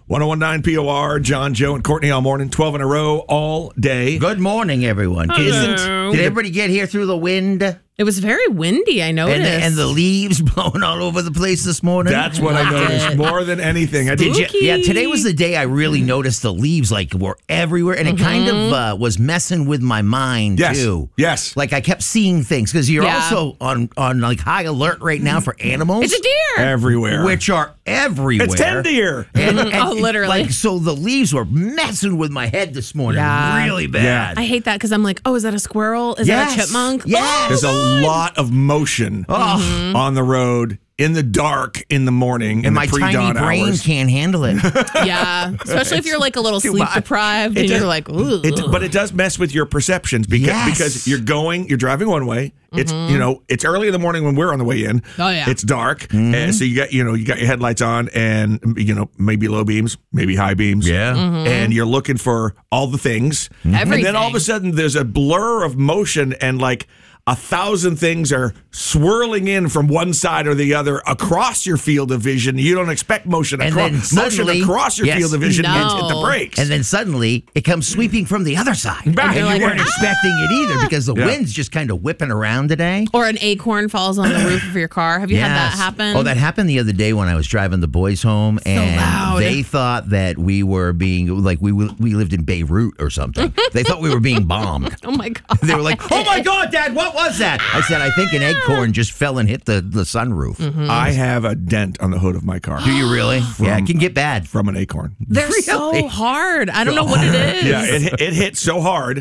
1019 POR, John, Joe, and Courtney all morning, 12 in a row, all day. Good morning, everyone. Hello. Did everybody get here through the wind? It was very windy, I noticed. And the leaves blowing all over the place this morning? That's what I noticed more than anything. Yeah, today was the day I really noticed the leaves were everywhere, and it kind of was messing with my mind, too. Yes. Like, I kept seeing things, because you're also on like high alert right now for animals. It's a deer! Everywhere. Which are everywhere. It's 10 deer. And literally. Like, so the leaves were messing with my head this morning. Yeah. Really bad. I hate that because I'm like, oh, is that a squirrel? Is that a chipmunk? Yes. There's a lot of motion on the road in the dark in the morning. And my tiny brain hours. can't handle it. Yeah. Especially if you're like a little sleep deprived and you're like, ooh. But it does mess with your perceptions because you're driving one way. It's it's early in the morning when we're on the way in. Oh yeah. It's dark. So you got your headlights on and maybe low beams, maybe high beams. Yeah. And you're looking for all the things. Everything. And then all of a sudden there's a blur of motion and like 1,000 things are swirling in from one side or the other across your field of vision. You don't expect motion across your field of vision means hit the brakes. And then suddenly it comes sweeping from the other side. And And you you're weren't like, expecting it either because the wind's just kind of whipping around today. Or an acorn falls on the roof of your car. Have you had that happen? Oh, that happened the other day when I was driving the boys home, and loud. they thought that we were being like we lived in Beirut or something. They thought we were being bombed. Oh my God. They were like, "Oh my God, Dad, what was that?" I said, "I think an acorn just fell and hit the sunroof." I have a dent on the hood of my car. Do you really? Yeah, it can get bad. From an acorn. They're so hard. I don't know what it is. Yeah, it hit so hard.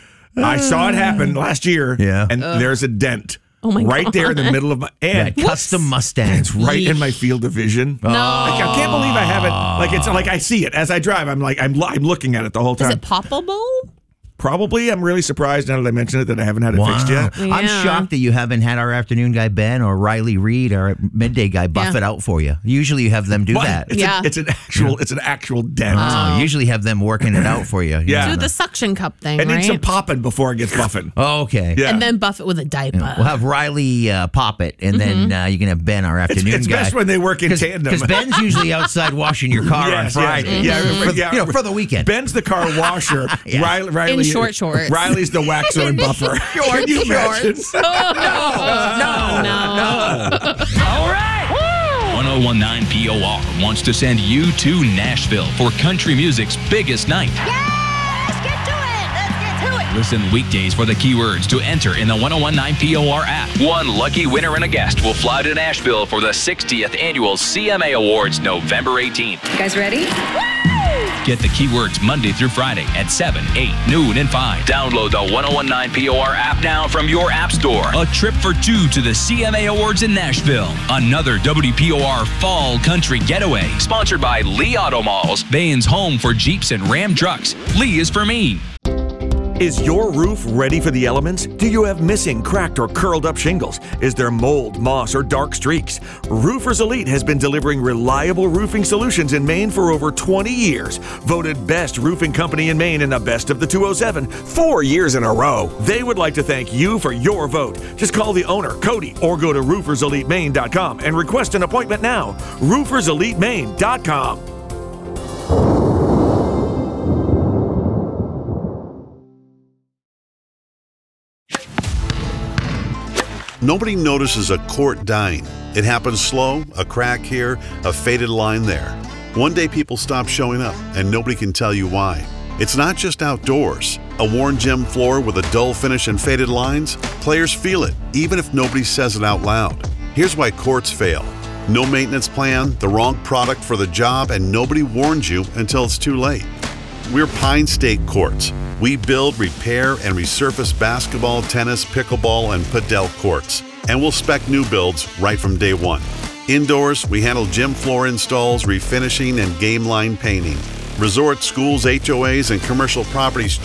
I saw it happen last year. Yeah. And there's a dent. Oh my right God. there in the middle of my custom Mustang. It's right in my field of vision. No. I can't believe I have it. Like it's like I see it as I drive. I'm looking at it the whole time. Is it poppable? Probably. I'm really surprised now that I mentioned it that I haven't had it fixed yet. Yeah. I'm shocked that you haven't had our afternoon guy Ben or Riley Reed, our midday guy, buff it out for you. Usually you have them do that. It's an actual dent. You usually have them working it out for you. Yeah. Do the suction cup thing, It right? needs some popping before it gets buffing. Oh, okay. Yeah. And then buff it with a diaper. We'll have Riley pop it, and then you can have Ben, our afternoon It's guy. best when they work in tandem. Because Ben's usually outside washing your car on Friday. For the weekend. Ben's the car washer. Riley, In short shorts. Riley's the waxer and buffer. Can you imagine? No. All right. 1019 POR wants to send you to Nashville for country music's biggest night. Let's get to it. Let's get to it. Listen weekdays for the keywords to enter in the 1019 POR app. One lucky winner and a guest will fly to Nashville for the 60th annual CMA Awards November 18th. You guys ready? Get the keywords Monday through Friday at 7, 8, noon, and 5. Download the 1019 POR app now from your app store. A trip for two to the CMA Awards in Nashville. Another WPOR Fall Country Getaway. Sponsored by Lee Auto Malls. Bain's home for Jeeps and Ram trucks. Lee is for me. Is your roof ready for the elements? Do you have missing, cracked, or curled up shingles? Is there mold, moss, or dark streaks? Roofers Elite has been delivering reliable roofing solutions in Maine for over 20 years. Voted best roofing company in Maine in the Best of the 207 4 years in a row. They would like to thank you for your vote. Just call the owner, Cody, or go to rooferselitemaine.com and request an appointment now. rooferselitemaine.com. Nobody notices a court dying. It happens slow, a crack here, a faded line there. One day people stop showing up, and nobody can tell you why. It's not just outdoors. A worn gym floor with a dull finish and faded lines? Players feel it, even if nobody says it out loud. Here's why courts fail. No maintenance plan, the wrong product for the job, and nobody warns you until it's too late. We're Pine State Courts. We build, repair, and resurface basketball, tennis, pickleball, and padel courts. And we'll spec new builds right from day one. Indoors, we handle gym floor installs, refinishing, and game line painting. Resort, schools, HOAs, and commercial properties